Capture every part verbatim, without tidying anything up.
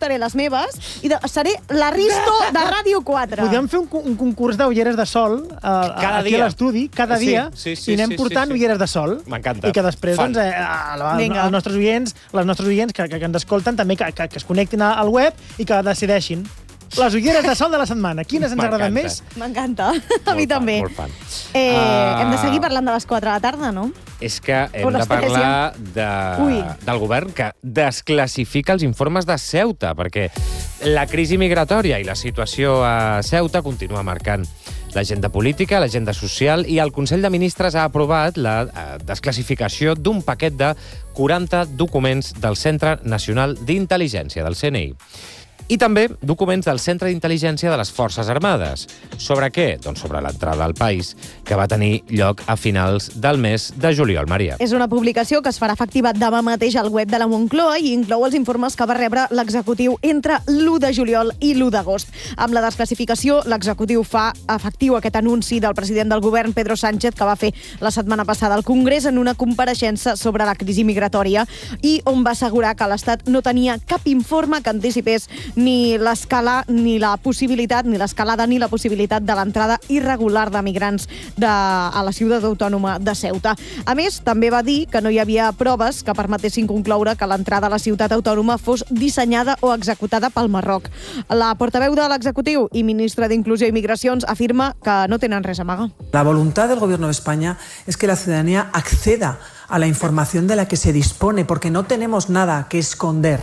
portaré les meves i de, seré la Risto de Ràdio quatre. Podríem fer un, un concurs d'ulleres de sol uh, cada aquí dia. a l'estudi, cada Sí, dia, sí, sí, i anem sí, portant sí, sí. ulleres de sol. M'encanta. I que després, Fan. doncs, eh, a, a, Vinga. els nostres oients, les nostres oients que, que, que ens escolten, també que, que, que es connectin al web i que decideixin les ulleres de sol de la setmana. Quines ens agraden més? M'encanta. A mi Molt fan, també. molt fan. Eh, Uh, hem de seguir parlant de les quatre de la tarda, no? És que hem O de les tres, parlar Ui. de, del govern que desclassifica els informes de Ceuta, perquè la crisi migratòria i la situació a Ceuta continua marcant l'agenda política, l'agenda social, i el Consell de Ministres ha aprovat la eh, desclassificació d'un paquet de quaranta documents del Centre Nacional d'Intel·ligència, del C N I. I també documents del Centre d'Intel·ligència de les Forces Armades. Sobre què? Doncs sobre l'entrada al país, que va tenir lloc a finals del mes de juliol. Maria. És una publicació que es farà efectiva demà mateix al web de la Moncloa i inclou els informes que va rebre l'executiu entre l'u de juliol i l'u d'agost. Amb la desclassificació, l'executiu fa efectiu aquest anunci del president del govern, Pedro Sánchez, que va fer la setmana passada al Congrés en una compareixença sobre la crisi migratòria i on va assegurar que l'Estat no tenia cap informe que anticipés ni l'escala, ni la possibilitat, ni l'escalada, ni la possibilitat de l'entrada irregular de migrants de, a la ciutat autònoma de Ceuta. A més, també va dir que no hi havia proves que permetessin concloure que l'entrada a la ciutat autònoma fos dissenyada o executada pel Marroc. La portaveu de l'executiu i ministra d'Inclusió i Migracions afirma que no tenen res a amagar. La voluntad del Gobierno de España es que la ciudadanía acceda a la información de la que se dispone, porque no tenemos nada que esconder.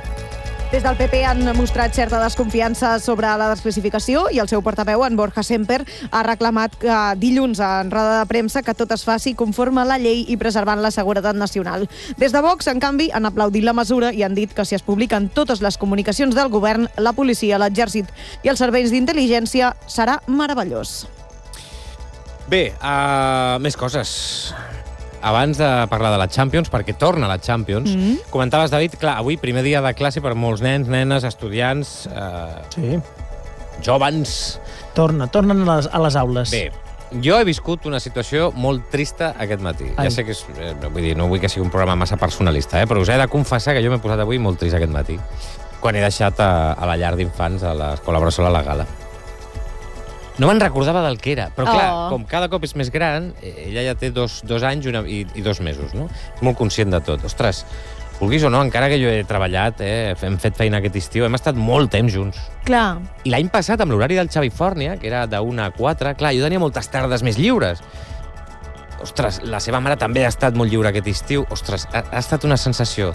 Des del P P han mostrat certa desconfiança sobre la desclassificació i el seu portaveu, en Borja Semper, ha reclamat que dilluns en roda de premsa que tot es faci conforme a la llei i preservant la seguretat nacional. Des de Vox, en canvi, han aplaudit la mesura i han dit que si es publiquen totes les comunicacions del govern, la policia, l'exèrcit i els serveis d'intel·ligència, serà meravellós. Bé, uh, més coses. Abans de parlar de la Champions, perquè torna la Champions, mm-hmm. comentaves, David, clar, avui primer dia de classe per molts nens, nenes, estudiants, eh, Sí. jovens... Torna, tornen a les, a les aules. Bé, jo he viscut una situació molt trista aquest matí. Ai. Ja sé que és, eh, vull dir, no vull que sigui un programa massa personalista, eh, però us he de confessar que jo m'he posat avui molt trist aquest matí, quan he deixat a, a la llar d'infants, a l'escola Bressola, la Gala. No me'n recordava del que era, però clar, Oh. com cada cop és més gran, ella ja té dos, dos anys una, i, i dos mesos, no? És molt conscient de tot. Ostres, vulguis o no, encara que jo he treballat, eh, hem fet feina aquest estiu, hem estat molt temps junts. Clar. I l'any passat, amb l'horari del Xavi Fòrnia, que era d'una a quatre, clar, jo tenia moltes tardes més lliures. Ostres, la seva mare també ha estat molt lliure aquest estiu. Ostres, ha, ha estat una sensació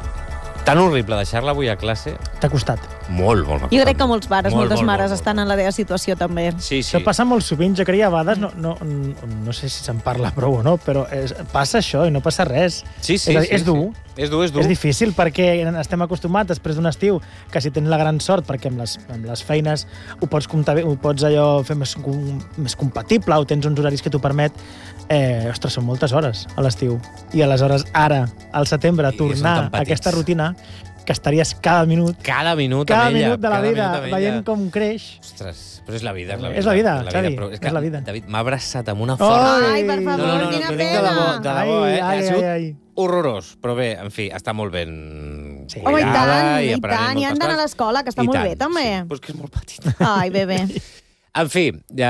tan horrible deixar-la avui a classe. T'ha costat. Molt, molt m'ha Jo crec costat. que molts pares, Molt, moltes molt, mares molt, estan en la teva situació també. Sí, sí. Això passa molt sovint, jo creia, a vegades, no, no, no sé si se'n parla prou o no, però és, passa això i no passa res. Sí, sí, és, a dir, sí, és dur. Sí. És dur, és dur. És difícil perquè estem acostumats després d'un estiu que si tens la gran sort perquè amb les, amb les feines ho pots, comptar, ho pots allò fer més, més compatible o tens uns horaris que t'ho permet. Eh, ostres, són moltes hores a l'estiu. I aleshores ara, al setembre, I són tornar tan a petits. aquesta rutina que estaries cada minut Cada minut cada amb ella. minut de la cada vida minut amb ella. veient com creix. Ostres, però és la vida, és la vida. És la vida, és Xavi, però és, que, és la vida. David, m'ha abraçat amb una força. Ai, per favor, no, no, no, quina t'ho dic de pena. debò, de debò, eh? Ai, ai, ha sigut ai, ai. horrorós, però bé, en fi, està molt ben Sí. Home, i cuidada tant, i aprenent tant, i han moltes d'anar a coses. l'escola, que està I molt tant, bé, també. Sí, però és que és molt petit. Ai, bebè. En fi,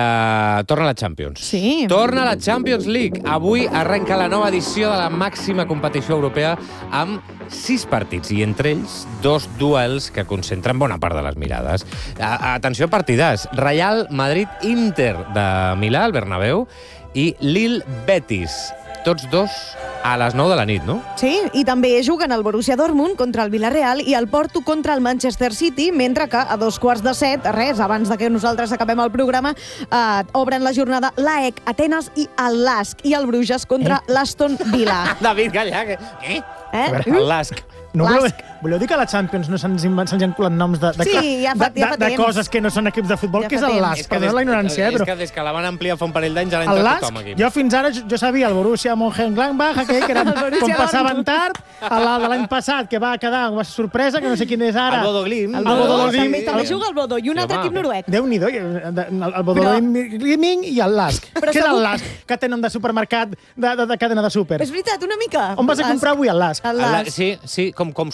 ja torna la Champions. Sí. Torna la Champions League. Avui arrenca la nova edició de la màxima competició europea amb sis partits i entre ells dos duels que concentren bona part de les mirades. A Atenció, partidars. Real Madrid-Inter de Milà, al Bernabéu, i Lille-Betis. Tots dos a les nou de la nit, no? Sí, i també juguen el Borussia Dortmund contra el Villarreal i el Porto contra el Manchester City, mentre que a dos quarts de set, res, abans de que nosaltres acabem el programa, eh, obren la jornada l'A E C, Atenes i el Lask, i el Bruges contra eh? l'Aston Villa. David Gallà, que... Eh? Eh? El Lask. No voleu, Lask. voleu dir que a la Champions no se'ns inven- se'ns han colat noms de, de, Sí, ja fa- de, ja fa de, de temps. coses que no són equips de futbol? Ja Què és fa el temps. Lask? Perdó la ignorància, eh, és però... que des que la van ampliar fa un parell d'anys ja l'ha El entrat Lask, tothom aquí. jo fins ara jo, jo sabia el Borussia Mönchengladbach, aquell que era, El Borussia com passaven Dortmund. tard, el de l'any passat, que va quedar una sorpresa, que no sé quin és ara. El Bodo Glimt. El El Bodo, Bodo també, Glimt. també El- juga el Bodo, i un Sí, altre home. equip noruec. Déu-n'hi-do, el, el Bodo Glimt i el Lask. Però Què és segur- el Lask? Que té nom de supermercat, de, de, de cadena de súper. És veritat, una mica. On vas a comprar avui el Lask? El El La- Lask. Sí, sí, com, com He sueca. ofert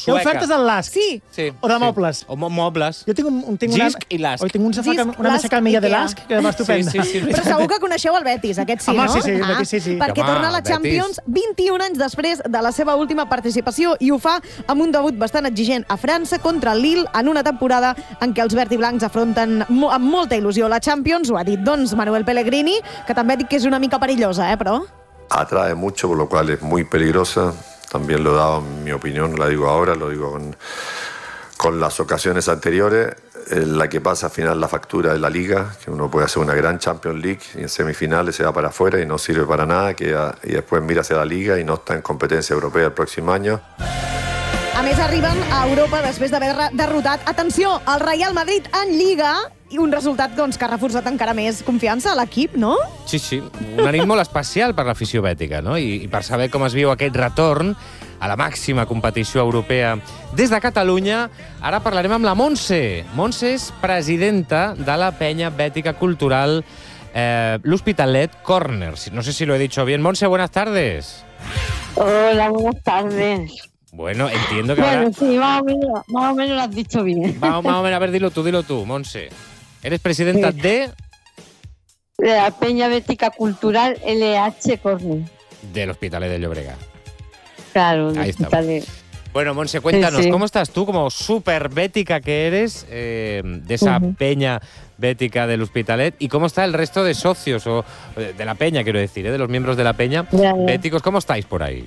Sabates del Lask. Sí. Sí. O de sí. mobles. O mo mobles. Jo tinc un, un, tinc una... Gisc i Lask. Oi, tinc un sofà, Gisc, una mesa Lask, camilla de Ikea. Lask, que va estupenda. Sí, sí, sí. Però segur que coneixeu el Betis, aquest sí, Home, no? sí, sí, Betis sí, sí. Perquè Home, torna a la Betis. Champions vint-i-un anys després de la seva última participació i ho fa amb un debut bastant exigent a França contra el Lille en una temporada en què els verd i blancs afronten mo amb molta il·lusió la Champions. Ho ha dit, doncs, Manuel Pellegrini, que també ha dit que és una mica perillosa, eh, però... Atrae mucho, por lo cual es muy peligrosa. También lo he dado en mi opinión, la digo ahora, lo digo con, con las ocasiones anteriores. En la que pasa al final la factura de la Liga, que uno puede hacer una gran Champions League y en semifinales se va para afuera y no sirve para nada, que, y después mira hacia la Liga y no está en competencia europea el próximo año. A més, arriben a Europa després d'haver derrotat, atenció, el Real Madrid en Lliga, i un resultat doncs, que ha reforçat encara més confiança a l'equip, no? Sí, sí, una nit molt especial per l'afició bètica, no? I, I per saber com es viu aquest retorn a la màxima competició europea des de Catalunya, ara parlarem amb la Montse. Montse és presidenta de la penya bètica cultural eh, l'Hospitalet Corner. No sé si lo he dicho bien. Montse, buenas tardes. Hola, buenas tardes. Bueno, entiendo que Bueno, ahora... sí, más o, menos, más o menos lo has dicho bien. Vamos, más o menos, a ver, dilo tú, dilo tú, Montse. Eres presidenta Sí. de... De la Peña Bética Cultural L H Corner. del Hospitalet de Llobregat. Claro, Ahí de estamos. Hospitalet. Bueno, Montse, cuéntanos, Sí, sí. ¿cómo estás tú como súper bética que eres eh, de esa Ujú. peña bética del Hospitalet? ¿Y cómo está el resto de socios, o de la peña, quiero decir, ¿eh? de los miembros de la peña Ya, ya. béticos? ¿Cómo estáis por ahí?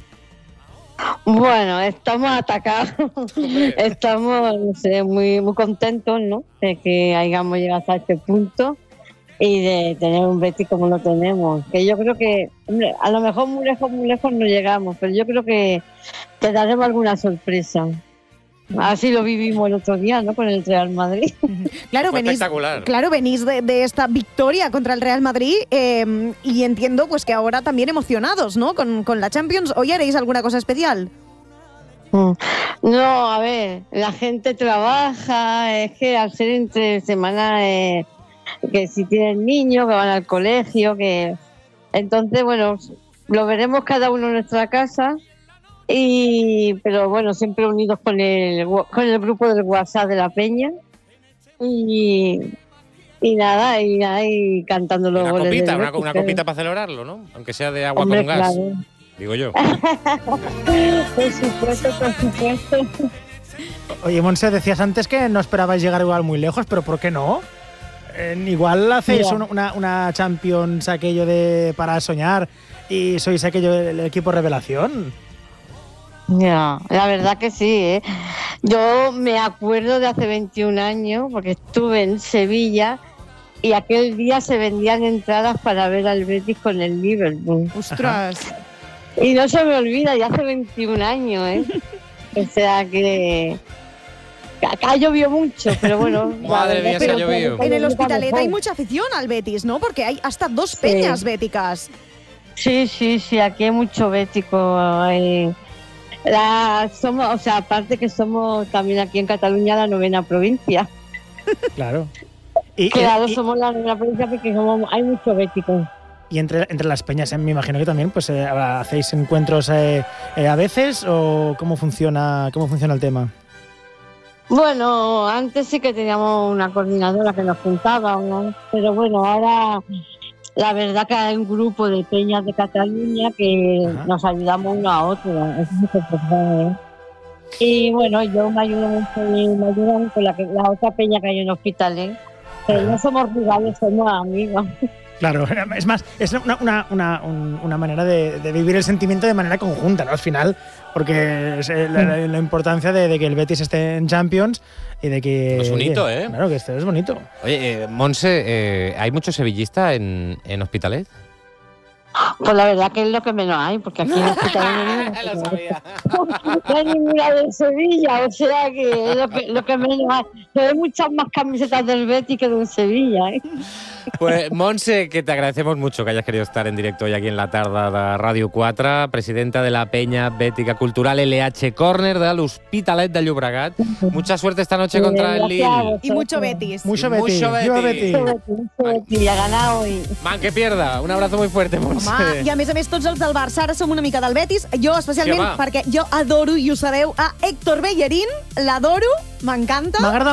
Bueno, estamos atacados. Estamos, no sé, muy, muy contentos, ¿no? De que hayamos llegado hasta este punto y de tener un Betis como lo tenemos. Que yo creo que, hombre, a lo mejor muy lejos, muy lejos no llegamos, pero yo creo que te daremos alguna sorpresa. Así lo vivimos el otro día, ¿no? Con el Real Madrid. Claro, Fue venís, espectacular. claro, venís de, de esta victoria contra el Real Madrid eh, y entiendo pues que ahora también emocionados, ¿no? Con, con la Champions. ¿Hoy haréis alguna cosa especial? Mm. No, a ver, la gente trabaja, es que al ser entre semana, eh, que si tienen niños que van al colegio, que entonces, bueno, lo veremos cada uno en nuestra casa, y pero bueno, siempre unidos con el con el grupo del WhatsApp de la Peña y y nada, y, nada, y cantando los Una goles copita, del una, Betis, una claro. copita para celebrarlo, ¿no? Aunque sea de agua Hombre, con gas, claro. digo yo. Por supuesto, por supuesto. Oye, Montse, decías antes que no esperabais llegar igual muy lejos, pero ¿por qué no? Eh, igual hacéis Mira. una, una, una Champions aquello de para soñar y sois aquello el equipo revelación. Ya, la verdad que sí, ¿eh? Yo me acuerdo de hace veintiún años, porque estuve en Sevilla y aquel día se vendían entradas para ver al Betis con el Liverpool. ¡Ostras! Y no se me olvida, y hace veintiún años, ¿eh? O sea que... Acá llovió mucho, pero bueno... la Madre verdad mía, que se ha lo- llovido. En el Hospitalet hay mejor. mucha afición al Betis, ¿no? Porque hay hasta dos Sí. peñas béticas. Sí, sí, sí, aquí hay mucho bético. eh. La, somos, o sea, aparte que somos también aquí en Cataluña la novena provincia. Claro. Y, Claro, y- somos la novena provincia porque somos, hay mucho bético. y entre, entre las peñas, eh, me imagino que también pues eh, hacéis encuentros eh, eh, a veces, o cómo funciona cómo funciona el tema. Bueno, antes sí que teníamos una coordinadora que nos juntaba, ¿no? Pero bueno, ahora la verdad que hay un grupo de peñas de Cataluña que Ajá. nos ayudamos uno a otro. Eso es súper importante, ¿eh? Y bueno, yo me ayudo mucho y me ayudan con la, que- la otra peña que hay en Hospitalet. Pero no somos rivales, somos amigos. Claro, es más, es una, una, una, un- una manera de, de vivir el sentimiento de manera conjunta, ¿no? Al final, porque es eh, la, la- la importancia de, de que el Betis esté en Champions y de que... Es bonito, oye, ¿eh? Claro, que esto es bonito. Oye, eh, Montse, eh, ¿hay mucho sevillista en, en Hospitalet? Pues la verdad que es lo que menos hay, porque aquí en Hospitalet no hay Lo sabía. no hay ninguna de Sevilla, o sea que es lo que, lo que menos hay. Se ven muchas más camisetas del Betis que de Sevilla, ¿eh? Pues, Montse, que te agradecemos mucho que hayas querido estar en directo hoy aquí en la tarda de Ràdio quatre, presidenta de la Peña Bética Cultural L H Corner de l'Hospitalet de Llobregat. Mucha suerte esta noche contra el Gracias a Lille. Y mucho vosotros. Betis. Mucho Y Betis. mucho ¡Viva Betis. Betis! Mucho Betis, mucho Betis, y ha ganado hoy. Man, que pierda. Un abrazo muy fuerte, Montse. Home, Sí. i a més a més tots els del Barça ara som una mica del Betis. Jo especialment Sí, home. perquè jo adoro, i ho sabeu, a Héctor Bellerín. L'adoro, m'encanta. M'agrada